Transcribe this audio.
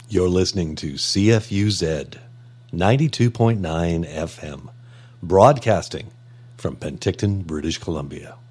You're listening to CFUZ 92.9 FM, broadcasting from Penticton, British Columbia.